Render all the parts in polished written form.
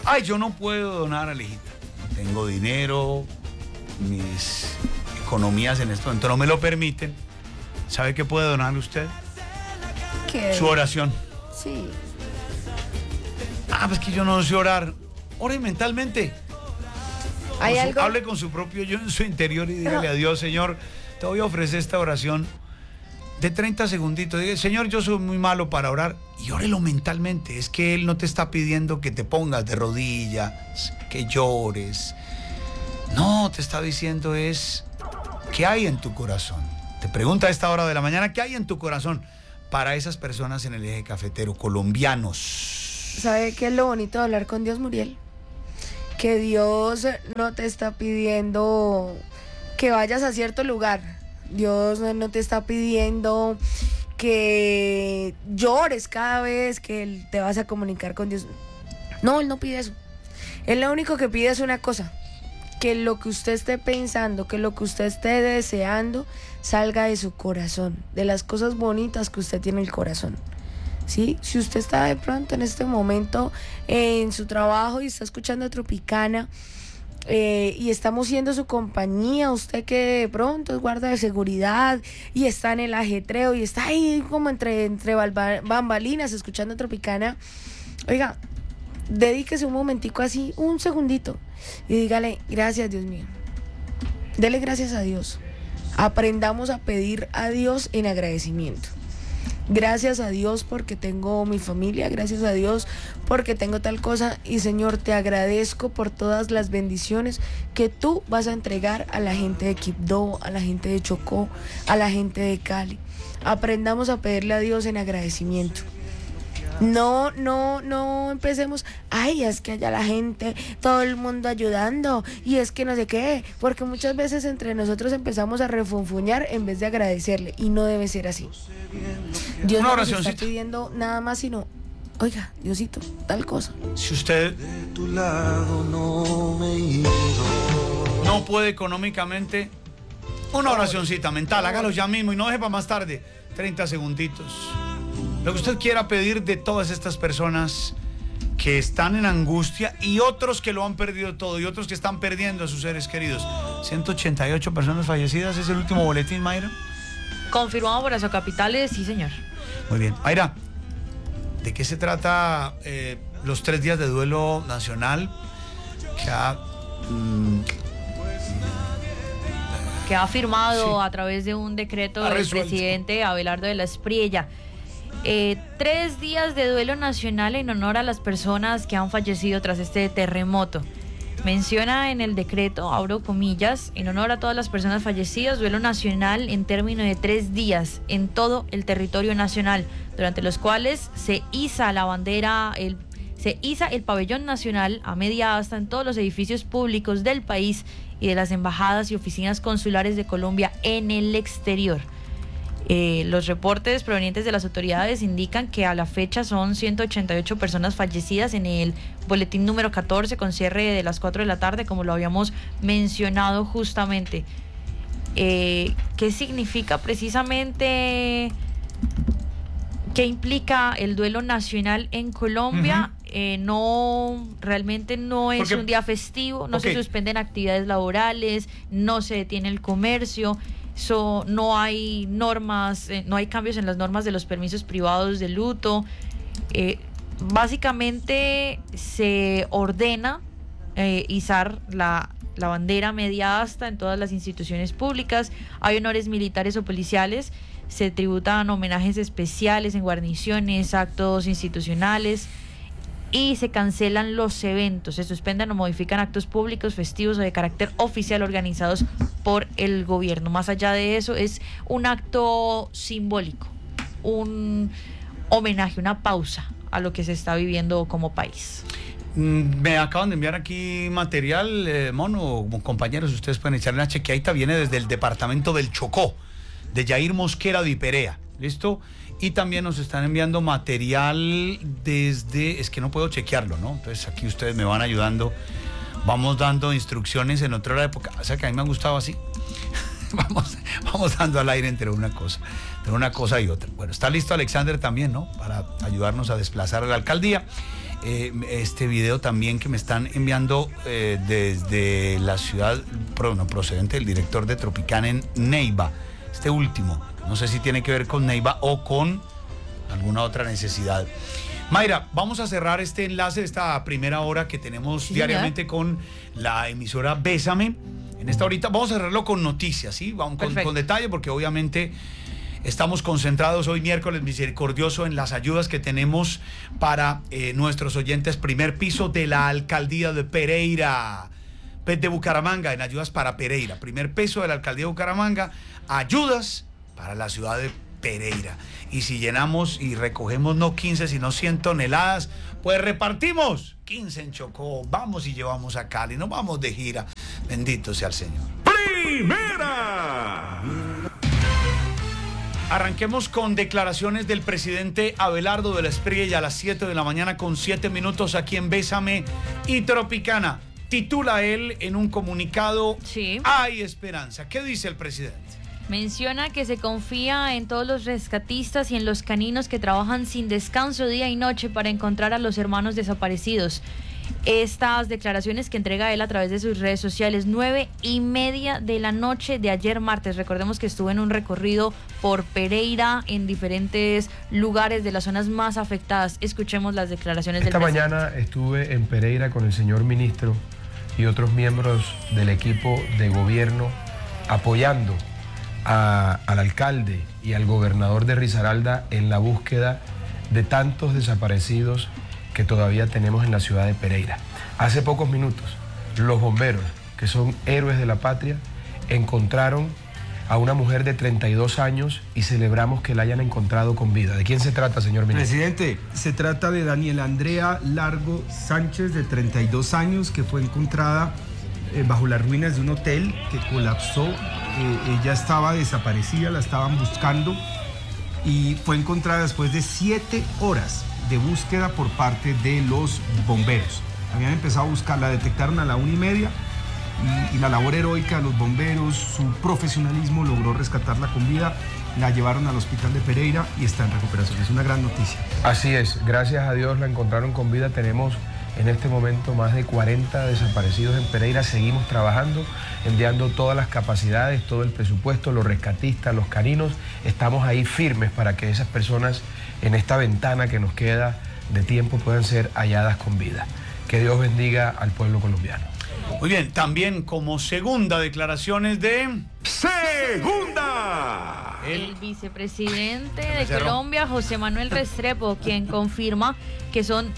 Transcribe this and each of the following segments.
Ay, yo no puedo donar, Alejita. No tengo dinero, mis economías en este momento no me lo permiten. ¿Sabe qué puede donar usted? ¿Qué? Su oración. Sí. Pues que yo no sé orar. Ore mentalmente. ¿Hay algo? Hable con su propio yo en su interior y dígale a Dios, Señor, te voy a ofrecer esta oración de 30 segunditos. Diga, Señor, yo soy muy malo para orar. Y órelo mentalmente. Es que Él no te está pidiendo que te pongas de rodillas, que llores. No, te está diciendo es, ¿qué hay en tu corazón? Te pregunta a esta hora de la mañana, ¿qué hay en tu corazón para esas personas en el eje cafetero, colombianos? ¿Sabe qué es lo bonito de hablar con Dios, Muriel? Que Dios no te está pidiendo que vayas a cierto lugar. Dios no te está pidiendo que llores cada vez que te vas a comunicar con Dios. No, Él no pide eso. Él lo único que pide es una cosa: que lo que usted esté pensando, que lo que usted esté deseando salga de su corazón, de las cosas bonitas que usted tiene en el corazón. ¿Sí? Si usted está de pronto en este momento en su trabajo y está escuchando Tropicana y estamos siendo su compañía, usted que de pronto es guarda de seguridad y está en el ajetreo y está ahí como entre bambalinas escuchando Tropicana, oiga, dedíquese un momentico así, un segundito, y dígale, gracias Dios mío. Dele gracias a Dios. Aprendamos a pedir a Dios en agradecimiento. Gracias a Dios porque tengo mi familia, gracias a Dios porque tengo tal cosa, y Señor, te agradezco por todas las bendiciones que tú vas a entregar a la gente de Quibdó, a la gente de Chocó, a la gente de Cali. Aprendamos a pedirle a Dios en agradecimiento. No empecemos, ay, es que allá la gente, todo el mundo ayudando, y es que no sé qué, porque muchas veces entre nosotros empezamos a refunfuñar en vez de agradecerle, y no debe ser así. Dios no nos está pidiendo nada más, sino, oiga, Diosito, tal cosa. Si usted no puede económicamente, una oracioncita mental, hágalo ya mismo y no deje para más tarde, 30 segunditos. Lo que usted quiera pedir de todas estas personas que están en angustia y otros que lo han perdido todo y otros que están perdiendo a sus seres queridos. 188 personas fallecidas, ¿es el último boletín, Mayra? Confirmado por Azocapitales, sí, señor. Muy bien. Mayra, ¿de qué se trata los 3 días de duelo nacional que ha firmado sí, a través de un decreto del presidente Abelardo de la Espriella? 3 días de duelo nacional en honor a las personas que han fallecido tras este terremoto. Menciona en el decreto, abro comillas, en honor a todas las personas fallecidas, duelo nacional en término de 3 días en todo el territorio nacional, durante los cuales se iza la bandera, se iza el pabellón nacional a media asta en todos los edificios públicos del país y de las embajadas y oficinas consulares de Colombia en el exterior. Los reportes provenientes de las autoridades indican que a la fecha son 188 personas fallecidas en el boletín número 14 con cierre de las 4 de la tarde, como lo habíamos mencionado justamente. ¿Qué significa precisamente? ¿Qué implica el duelo nacional en Colombia? Realmente no es un día festivo, no se suspenden actividades laborales, no se detiene el comercio. No hay normas, no hay cambios en las normas de los permisos privados de luto. Básicamente se ordena izar la bandera media asta en todas las instituciones públicas. Hay honores militares o policiales, se tributan homenajes especiales en guarniciones, actos institucionales, y se cancelan los eventos, se suspenden o modifican actos públicos, festivos o de carácter oficial organizados por el gobierno. Más allá de eso, es un acto simbólico, un homenaje, una pausa a lo que se está viviendo como país. Me acaban de enviar aquí material, Mono, compañeros, ustedes pueden echarle una chequeadita, viene desde el departamento del Chocó, de Yair Mosquera de Iperea, ¿listo? Y también nos están enviando material desde, es que no puedo chequearlo, ¿no? Entonces aquí ustedes me van ayudando, vamos dando instrucciones en otra época, o sea que a mí me ha gustado así. vamos dando al aire entre una cosa y otra. Bueno, está listo Alexander también, ¿no? Para ayudarnos a desplazar a la alcaldía. este video también que me están enviando desde la ciudad, procedente del director de Tropicana en Neiva. Este último, no sé si tiene que ver con Neiva o con alguna otra necesidad. Mayra, vamos a cerrar este enlace, esta primera hora que tenemos diariamente con la emisora Bésame. En esta horita vamos a cerrarlo con noticias, ¿sí? Vamos con detalle, porque obviamente estamos concentrados hoy miércoles misericordioso en las ayudas que tenemos para nuestros oyentes. Primer piso de la alcaldía de Pereira, de Bucaramanga, en ayudas para Pereira. Primer piso de la alcaldía de Bucaramanga, ayudas para la ciudad de Pereira. Y si llenamos y recogemos no 15 sino 100 toneladas, pues repartimos 15 en Chocó, vamos y llevamos a Cali, nos vamos de gira. Bendito sea el Señor. Primera. Arranquemos con declaraciones del presidente Abelardo de la Espriella a las 7 de la mañana con 7 minutos aquí en Bésame y Tropicana. Titula él en un comunicado: Hay esperanza. ¿Qué dice el presidente? Menciona que se confía en todos los rescatistas y en los caninos que trabajan sin descanso día y noche para encontrar a los hermanos desaparecidos. Estas declaraciones que entrega él a través de sus redes sociales, 9:30 de la noche de ayer martes. Recordemos que estuvo en un recorrido por Pereira en diferentes lugares de las zonas más afectadas. Escuchemos las declaraciones del presidente. Esta mañana estuve en Pereira con el señor ministro y otros miembros del equipo de gobierno apoyando al alcalde y al gobernador de Risaralda en la búsqueda de tantos desaparecidos que todavía tenemos en la ciudad de Pereira. Hace pocos minutos, los bomberos, que son héroes de la patria, encontraron a una mujer de 32 años y celebramos que la hayan encontrado con vida. ¿De quién se trata, señor ministro? Presidente, se trata de Daniela Andrea Largo Sánchez, de 32 años, que fue encontrada bajo las ruinas de un hotel que colapsó. Ella estaba desaparecida, la estaban buscando y fue encontrada después de 7 horas de búsqueda por parte de los bomberos. Habían empezado a buscarla, detectaron a la 1:30 y la labor heroica de los bomberos, su profesionalismo logró rescatarla con vida. La llevaron al hospital de Pereira y está en recuperación. Es una gran noticia. Así es, gracias a Dios la encontraron con vida. Tenemos en este momento más de 40 desaparecidos en Pereira. Seguimos trabajando, enviando todas las capacidades, todo el presupuesto, los rescatistas, los caninos. Estamos ahí firmes para que esas personas en esta ventana que nos queda de tiempo puedan ser halladas con vida. Que Dios bendiga al pueblo colombiano. Muy bien, también como segunda declaraciones de... ¡Segunda! El vicepresidente de Colombia, José Manuel Restrepo, quien confirma que son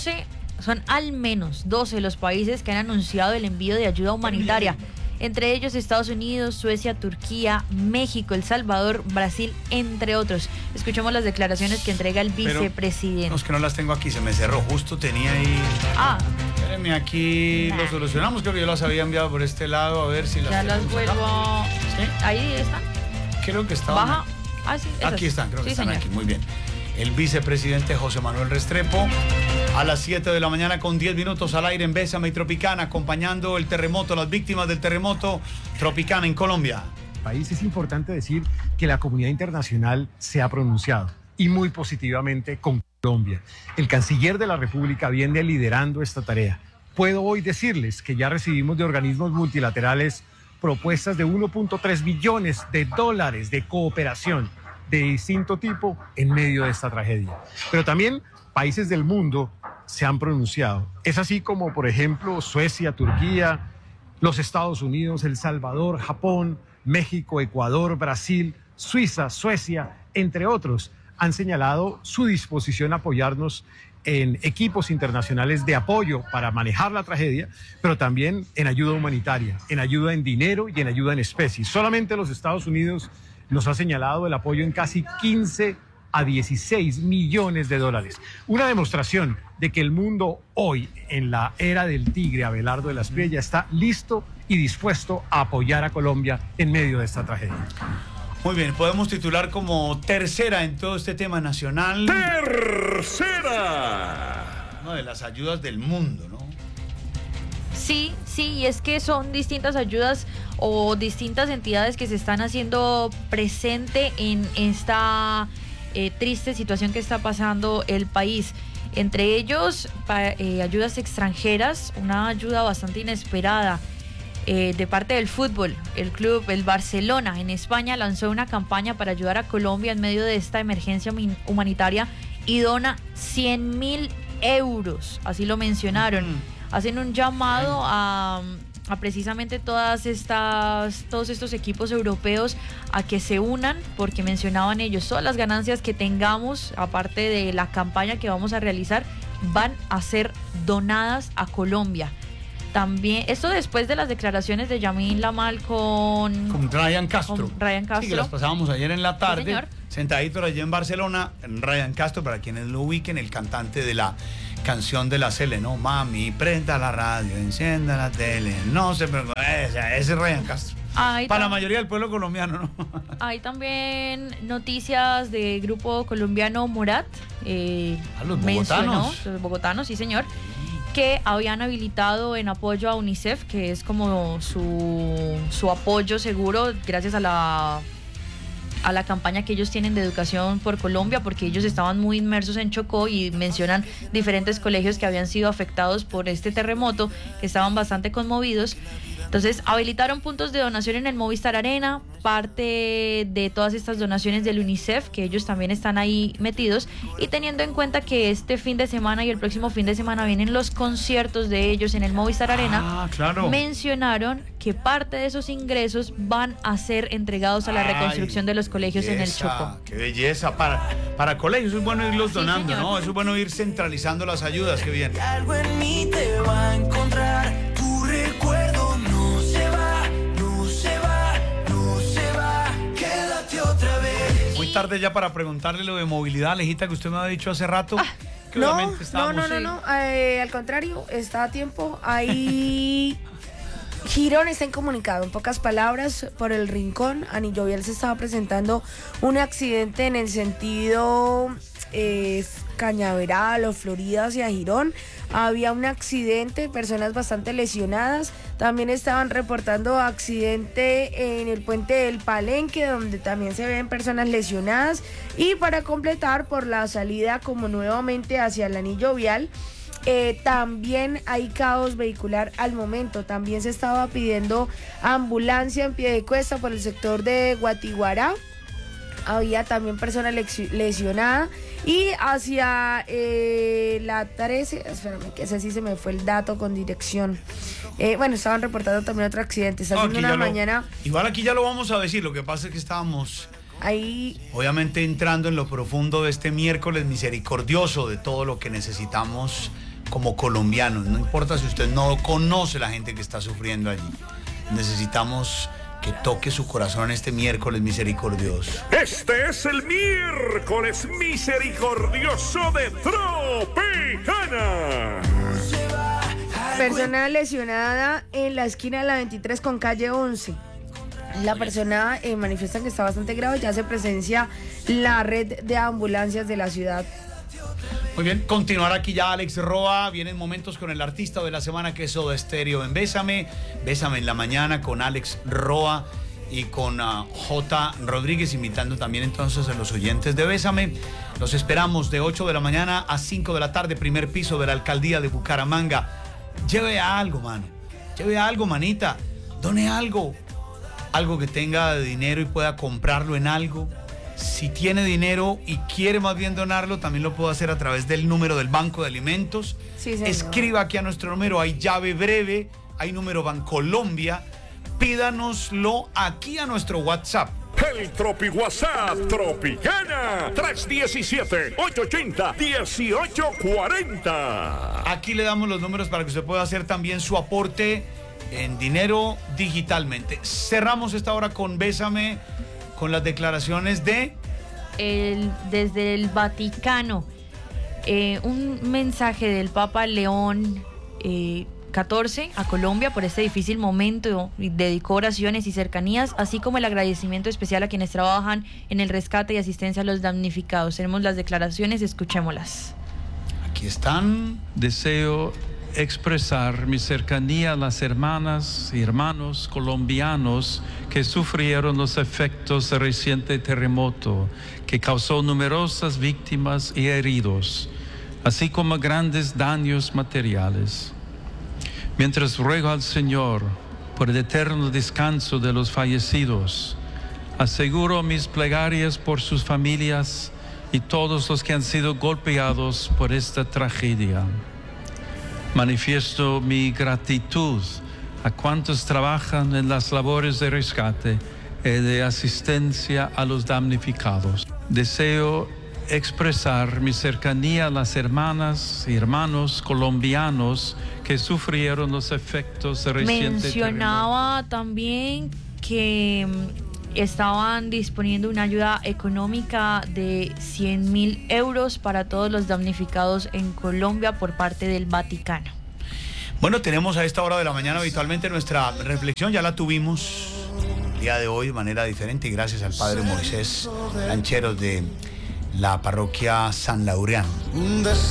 al menos 12 los países que han anunciado el envío de ayuda humanitaria. Entre ellos Estados Unidos, Suecia, Turquía, México, El Salvador, Brasil, entre otros. Escuchemos las declaraciones que entrega el vicepresidente. No, es que no las tengo aquí, se me cerró. Justo tenía ahí... Espérenme, aquí lo solucionamos. Creo que yo las había enviado por este lado. A ver si las... Ya las vuelvo... ¿Sí? Ahí están. Creo que estaban... Baja. Sí, aquí están, creo que están, señor. aquí. Muy bien. El vicepresidente José Manuel Restrepo a las 7 de la mañana con 10 minutos al aire en Bésame y Tropicana, acompañando el terremoto, las víctimas del terremoto. Tropicana en Colombia. País, es importante decir que la comunidad internacional se ha pronunciado y muy positivamente con Colombia. El canciller de la República viene liderando esta tarea. Puedo hoy decirles que ya recibimos de organismos multilaterales propuestas de 1.3 billones de dólares de cooperación de distinto tipo en medio de esta tragedia. Pero también países del mundo se han pronunciado. Es así como, por ejemplo, Suecia, Turquía, los Estados Unidos, El Salvador, Japón, México, Ecuador, Brasil, Suiza, Suecia, entre otros, han señalado su disposición a apoyarnos en equipos internacionales de apoyo para manejar la tragedia, pero también en ayuda humanitaria, en ayuda en dinero y en ayuda en especie. Solamente los Estados Unidos nos ha señalado el apoyo en casi 15 a 16 millones de dólares. Una demostración de que el mundo hoy, en la era del tigre Abelardo de la Espriella, está listo y dispuesto a apoyar a Colombia en medio de esta tragedia. Muy bien, podemos titular como tercera en todo este tema nacional. ¡Tercera! Una de las ayudas del mundo, ¿no? Sí, y es que son distintas ayudas o distintas entidades que se están haciendo presente en esta triste situación que está pasando el país. Entre ellos, ayudas extranjeras, una ayuda bastante inesperada de parte del fútbol. El Barcelona en España lanzó una campaña para ayudar a Colombia en medio de esta emergencia humanitaria y dona 100.000 euros, así lo mencionaron. Hacen un llamado a precisamente todos estos equipos europeos a que se unan, porque mencionaban ellos, todas las ganancias que tengamos, aparte de la campaña que vamos a realizar, van a ser donadas a Colombia. También, esto después de las declaraciones de Yamil Lamal con Ryan Castro. Sí, que las pasábamos ayer en la tarde, señor. Sentaditos allí en Barcelona. Ryan Castro, para quienes lo ubiquen, el cantante de la canción de la Cele, ¿no? Mami, prenda la radio, encienda la tele, no se preocupe. Ese es Ryan Castro. Para la mayoría del pueblo colombiano, ¿no? Hay también noticias del grupo colombiano Morat. Los bogotanos. Los bogotanos, sí, señor. Que habían habilitado en apoyo a UNICEF, que es como su apoyo seguro gracias a la campaña que ellos tienen de educación por Colombia, porque ellos estaban muy inmersos en Chocó y mencionan diferentes colegios que habían sido afectados por este terremoto, que estaban bastante conmovidos. Entonces habilitaron puntos de donación en el Movistar Arena, parte de todas estas donaciones del UNICEF, que ellos también están ahí metidos, y teniendo en cuenta que este fin de semana y el próximo fin de semana vienen los conciertos de ellos en el Movistar Arena, claro. Mencionaron que parte de esos ingresos van a ser entregados a la reconstrucción de los colegios en el Chocó. ¡Qué belleza! Para colegios es bueno irlos donando, señor. ¿no? Eso es bueno ir centralizando las ayudas, qué bien. Algo en mí te va a encontrar, tu recuerdo no se va, no se va, no se va, quédate otra vez. Muy tarde ya para preguntarle lo de movilidad, Alejita, que usted me había dicho hace rato. Que No, al contrario, está a tiempo. Ahí Girón está incomunicado. En pocas palabras, por el Rincón, a Anillovial se estaba presentando un accidente en el sentido Cañaveral o Florida hacia Girón. Había un accidente, personas bastante lesionadas. También estaban reportando accidente en el puente del Palenque, donde también se ven personas lesionadas. Y para completar, por la salida como nuevamente hacia el anillo vial, también hay caos vehicular al momento. También se estaba pidiendo ambulancia en Piedecuesta por el sector de Guatiguará. Había también personas lesionadas. Y hacia la 13, espérame, que ese sí se me fue el dato con dirección. Bueno, estaban reportando también otro accidente. Está haciendo una mañana. Igual aquí ya lo vamos a decir, lo que pasa es que estábamos ahí, obviamente entrando en lo profundo de este miércoles misericordioso, de todo lo que necesitamos como colombianos. No importa si usted no conoce la gente que está sufriendo allí. Necesitamos que toque su corazón este miércoles misericordioso. Este es el miércoles misericordioso de Tropicana. Persona lesionada en la esquina de la 23 con calle 11. La persona manifiesta que está bastante grave. Ya se presencia la red de ambulancias de la ciudad. Muy bien, continuar aquí ya Alex Roa. Vienen momentos con el artista de la semana, que es Soda Stereo en Bésame. Bésame en la mañana con Alex Roa y con J. Rodríguez, invitando también entonces a los oyentes de Bésame. Los esperamos de 8 de la mañana a 5 de la tarde, primer piso de la alcaldía de Bucaramanga. Lleve algo, mano. Lleve algo, manita. Done algo. Algo que tenga de dinero y pueda comprarlo en algo. Si tiene dinero y quiere más bien donarlo, también lo puede hacer a través del número del Banco de Alimentos. Sí, señor. Escriba aquí a nuestro número, hay llave breve, hay número Bancolombia. Pídanoslo aquí a nuestro WhatsApp. El Tropi WhatsApp Tropicana 317-880-1840. Aquí le damos los números para que usted pueda hacer también su aporte en dinero digitalmente. Cerramos esta hora con Bésame, con las declaraciones de... desde el Vaticano, un mensaje del Papa León XIV a Colombia por este difícil momento. Dedicó oraciones y cercanías, así como el agradecimiento especial a quienes trabajan en el rescate y asistencia a los damnificados. Tenemos las declaraciones, escuchémoslas. Aquí están. Deseo expresar mi cercanía a las hermanas y hermanos colombianos que sufrieron los efectos del reciente terremoto que causó numerosas víctimas y heridos. así como grandes daños materiales. Mientras ruego al Señor por el eterno descanso de los fallecidos, aseguro mis plegarias por sus familias y todos los que han sido golpeados por esta tragedia. Manifiesto mi gratitud a cuantos trabajan en las labores de rescate y de asistencia a los damnificados. Deseo expresar mi cercanía a las hermanas y hermanos colombianos que sufrieron los efectos de reciente Mencionaba también que estaban disponiendo una ayuda económica de 100.000 euros para todos los damnificados en Colombia por parte del Vaticano. Bueno, tenemos a esta hora de la mañana habitualmente nuestra reflexión, ya la tuvimos el día de hoy de manera diferente, gracias al padre Moisés Lancheros de la parroquia San Laureano.